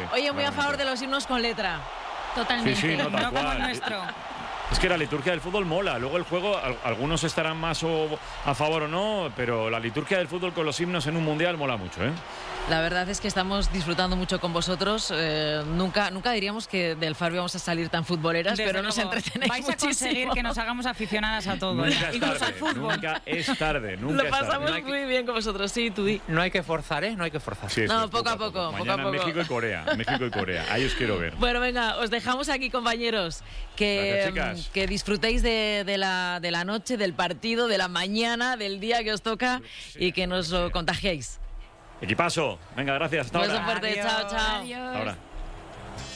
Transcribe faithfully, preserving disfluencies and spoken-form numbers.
Oye, muy claramente. a favor de los himnos con letra. Totalmente. Sí, sí, no, tal no como cual. el nuestro. Es que la liturgia del fútbol mola. Luego el juego, al- algunos estarán más o- a favor o no, pero la liturgia del fútbol con los himnos en un mundial mola mucho, ¿eh? La verdad es que estamos disfrutando mucho con vosotros. Eh, nunca, nunca diríamos que del Faro vamos a salir tan futboleras, Desde pero nos luego, entretenéis vais a conseguir muchísimo. que nos hagamos aficionadas a todo, Nunca ya, es incluso tarde, al fútbol. nunca es tarde, nunca Lo es tarde. pasamos No hay que- muy bien con vosotros, sí, tú di. No hay que forzar, ¿eh? No hay que forzar. Sí, eso No, es, poco a poco, poco a Mañana poco. México y Corea, México y Corea. Ahí os quiero ver. Bueno, venga, os dejamos aquí, compañeros. Que, Gracias, chicas. que disfrutéis de, de, la, de la noche, del partido, de la mañana, del día que os toca y que nos lo contagiéis. Equipazo. Venga, gracias. Hasta Un beso ahora. fuerte, chao, chao. Adiós. Hasta ahora.